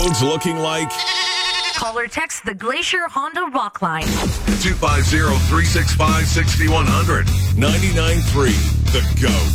roads looking like? Call or text the Glacier Honda Rock Line. 250-365-6100. 99.3 The GOAT.